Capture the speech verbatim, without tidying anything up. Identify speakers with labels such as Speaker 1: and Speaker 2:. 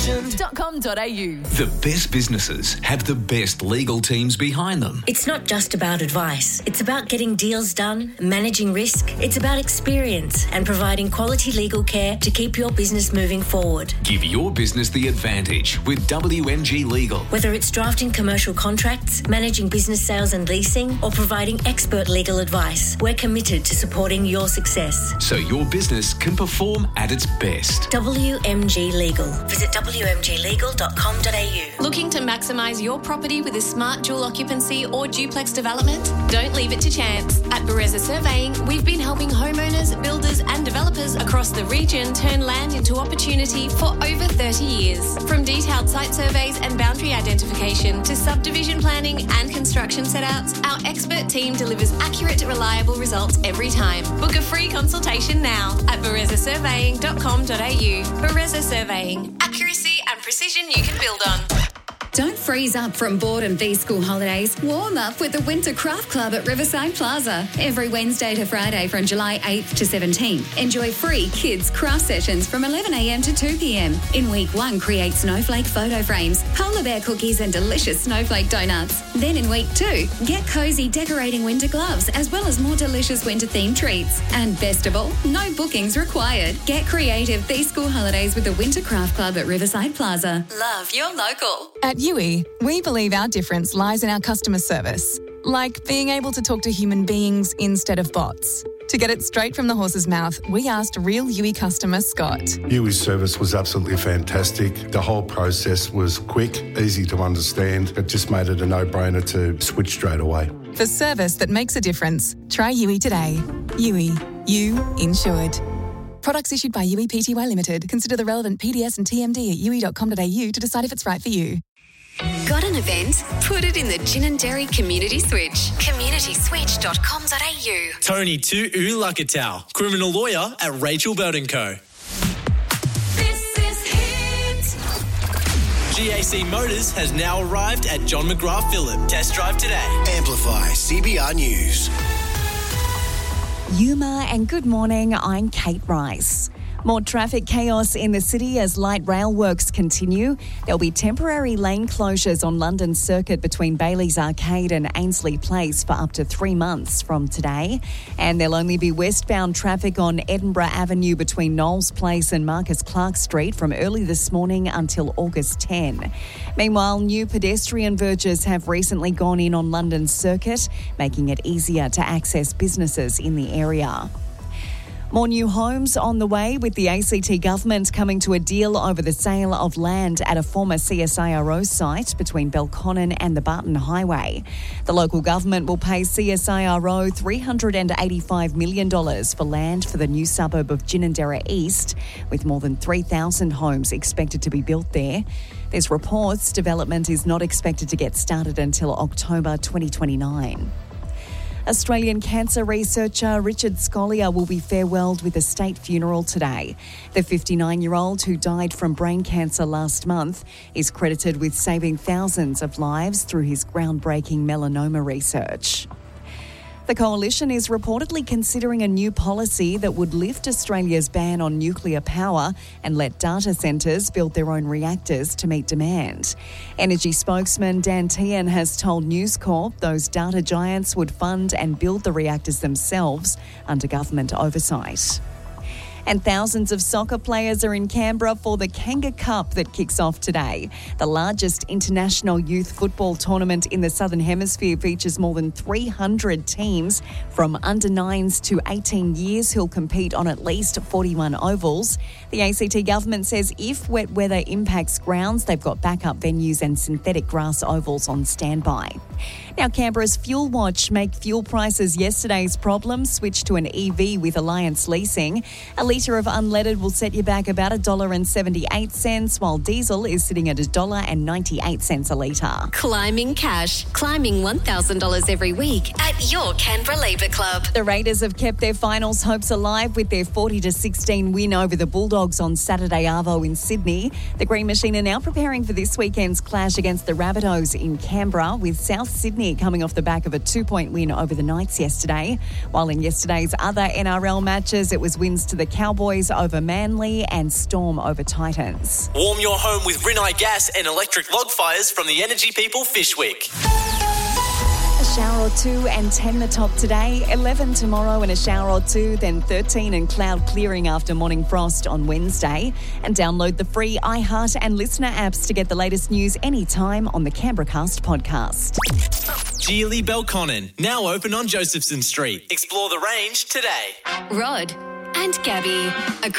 Speaker 1: decision dot com dot a u.
Speaker 2: The best businesses have the best legal teams behind them.
Speaker 3: It's not just about advice. It's about getting deals done, managing risk. It's about experience and providing quality legal care to keep your business moving forward.
Speaker 2: Give your business the advantage with W M G Legal.
Speaker 3: Whether it's drafting commercial contracts, managing business sales and leasing, or providing expert legal advice, we're committed to supporting your success.
Speaker 2: So your business can perform at its best.
Speaker 3: W M G Legal. Visit w m g legal dot com dot a u.
Speaker 4: Looking to maximise your property with a smart dual occupancy or duplex development? Don't leave it to chance. At Bereza Surveying, we've been helping homeowners, builders and developers across the region turn land into opportunity for over thirty years. From detailed site surveys and boundary identification to subdivision planning and construction setouts, our expert team delivers accurate, reliable results every time. Book a free consultation now at bereza surveying dot com dot a u. Bereza Surveying. Accuracy and precision you can build on.
Speaker 5: Don't freeze up from boredom these school holidays. Warm up with the Winter Craft Club at Riverside Plaza. Every Wednesday to Friday from July eighth to seventeenth. Enjoy free kids craft sessions from eleven a m to two p m. In week one, create snowflake photo frames, polar bear cookies and delicious snowflake donuts. Then in week two, get cosy decorating winter gloves as well as more delicious winter themed treats. And best of all, no bookings required. Get creative these school holidays with the Winter Craft Club at Riverside Plaza. Love your local.
Speaker 6: At U I, we believe our difference lies in our customer service, like being able to talk to human beings instead of bots. To get it straight from the horse's mouth, we asked real U I customer Scott.
Speaker 7: U I's service was absolutely fantastic. The whole process was quick, easy to understand. It just made it a no-brainer to switch straight away.
Speaker 6: For service that makes a difference, try U I today. U I, you insured. Products issued by U I Pty Limited. Consider the relevant P D S and T M D at u i dot com dot a u to decide if it's right for you.
Speaker 5: Got an event? Put it in the Gin and Dairy Community Switch. community switch dot com dot a u.
Speaker 8: Tony Tu Ulakatau, criminal lawyer at Rachel Bird and Co.
Speaker 1: This is Hit.
Speaker 8: G A C Motors has now arrived at John McGrath Phillip. Test drive today.
Speaker 9: Amplify C B R News.
Speaker 10: Yuma and good morning, I'm Kate Rice. More traffic chaos in the city as light rail works continue. There'll be temporary lane closures on London Circuit between Bailey's Arcade and Ainsley Place for up to three months from today. And there'll only be westbound traffic on Edinburgh Avenue between Knowles Place and Marcus Clark Street from early this morning until August tenth. Meanwhile, new pedestrian verges have recently gone in on London Circuit, making it easier to access businesses in the area. More new homes on the way, with the A C T government coming to a deal over the sale of land at a former C S I R O site between Belconnen and the Barton Highway. The local government will pay C S I R O three hundred eighty-five million dollars for land for the new suburb of Ginninderra East, with more than three thousand homes expected to be built there. There's reports development is not expected to get started until October twenty twenty-nine. Australian cancer researcher Richard Scolyer will be farewelled with a state funeral today. The fifty-nine-year-old, who died from brain cancer last month, is credited with saving thousands of lives through his groundbreaking melanoma research. The Coalition is reportedly considering a new policy that would lift Australia's ban on nuclear power and let data centres build their own reactors to meet demand. Energy spokesman Dan Tehan has told News Corp those data giants would fund and build the reactors themselves under government oversight. And thousands of soccer players are in Canberra for the Kanga Cup that kicks off today. The largest international youth football tournament in the Southern Hemisphere features more than three hundred teams from under nines to eighteen years who'll compete on at least forty-one ovals. The A C T government says if wet weather impacts grounds, they've got backup venues and synthetic grass ovals on standby. Now, Canberra's Fuel Watch make fuel prices yesterday's problem switch to an E V with Alliance Leasing. A litre of unleaded will set you back about one dollar seventy-eight, while diesel is sitting at one dollar ninety-eight a litre.
Speaker 5: Climbing cash. Climbing one thousand dollars every week at your Canberra Labour Club.
Speaker 10: The Raiders have kept their finals hopes alive with their forty to sixteen win over the Bulldogs Bulldogs on Saturday Arvo in Sydney. The Green Machine are now preparing for this weekend's clash against the Rabbitohs in Canberra, with South Sydney coming off the back of a two-point win over the Knights yesterday. While in yesterday's other N R L matches, it was wins to the Cowboys over Manly and Storm over Titans.
Speaker 8: Warm your home with Rinnai Gas and electric log fires from the Energy People Fishwick.
Speaker 10: A shower or two and ten the top today, eleven tomorrow and a shower or two, then thirteen and cloud clearing after morning frost on Wednesday. And download the free iHeart and Listener apps to get the latest news anytime on the Canberracast podcast.
Speaker 8: Geely Belconnen, now open on Josephson Street. Explore the range today.
Speaker 4: Rod and Gabby.